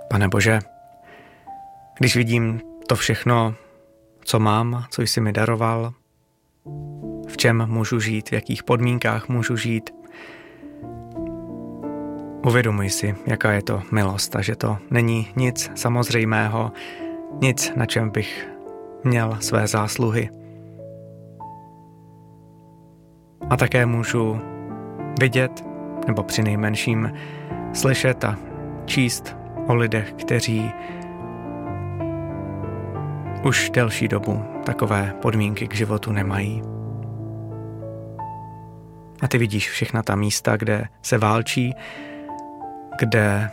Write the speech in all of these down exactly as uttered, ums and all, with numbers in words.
Pane Bože, když vidím to všechno, co mám, co jsi mi daroval, v čem můžu žít, v jakých podmínkách můžu žít, uvědomuji si, jaká je to milost a že to není nic samozřejmého, nic, na čem bych měl své zásluhy. A také můžu vidět, nebo přinejmenším slyšet a číst o lidech, kteří už delší dobu takové podmínky k životu nemají. A ty vidíš všechna ta místa, kde se válčí, kde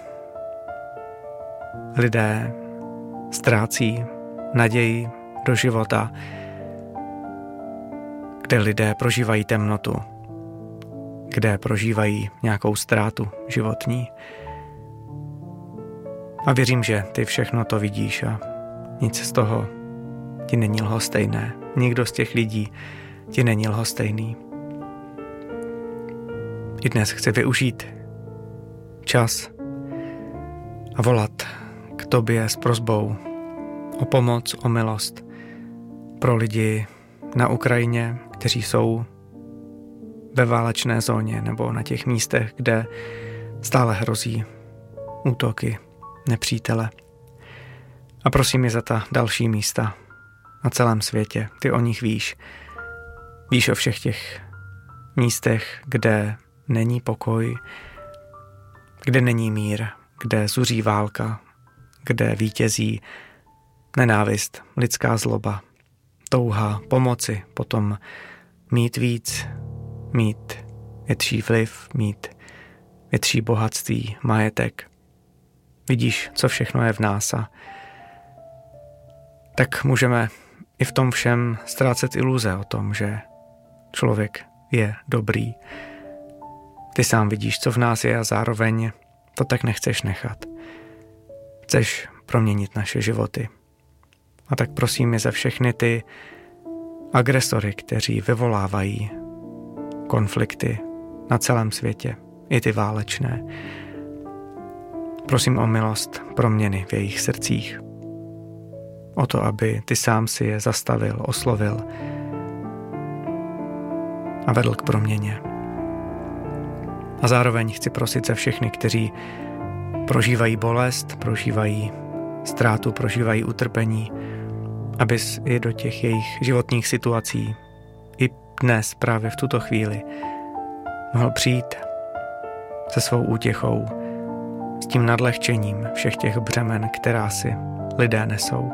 lidé ztrácí naději do života, kde lidé prožívají temnotu, kde prožívají nějakou ztrátu životní. A věřím, že ty všechno to vidíš a nic z toho ti není lhostejné. Nikdo z těch lidí ti není lhostejný. I dnes chci využít čas a volat k tobě s prosbou o pomoc, o milost pro lidi na Ukrajině, kteří jsou ve válečné zóně nebo na těch místech, kde stále hrozí útoky nepřítele. A prosím je za ta další místa na celém světě. Ty o nich víš. Víš o všech těch místech, kde není pokoj, kde není mír, kde zuří válka, kde vítězí nenávist, lidská zloba, touha pomoci, potom mít víc, mít větší vliv, mít větší bohatství, majetek. Vidíš, co všechno je v nás a tak můžeme i v tom všem ztrácet iluze o tom, že člověk je dobrý. Ty sám vidíš, co v nás je a zároveň to tak nechceš nechat. Chceš proměnit naše životy. A tak prosím je za všechny ty agresory, kteří vyvolávají konflikty na celém světě, i ty válečné. Prosím o milost proměny v jejich srdcích. O to, aby ty sám si je zastavil, oslovil a vedl k proměně. A zároveň chci prosit za všechny, kteří prožívají bolest, prožívají ztrátu, prožívají utrpení, abys i do těch jejich životních situací i dnes, právě v tuto chvíli, mohl přijít se svou útěchou, s tím nadlehčením všech těch břemen, která si lidé nesou.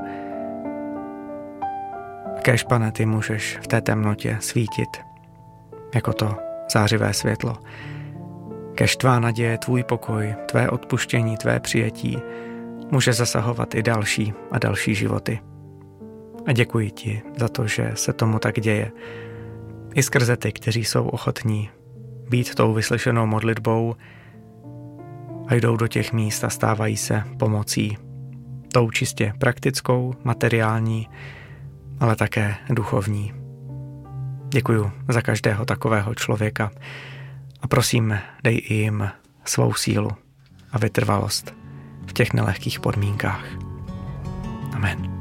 Kéž, Pane, ty můžeš v té temnotě svítit jako to zářivé světlo. Kéž tvá naděje, tvůj pokoj, tvé odpuštění, tvé přijetí může zasahovat i další a další životy. A děkuji ti za to, že se tomu tak děje. I skrze ty, kteří jsou ochotní být tou vyslyšenou modlitbou a jdou do těch míst a stávají se pomocí. Tou čistě praktickou, materiální, ale také duchovní. Děkuju za každého takového člověka a prosím, dej i jim svou sílu a vytrvalost v těch nelehkých podmínkách. Amen.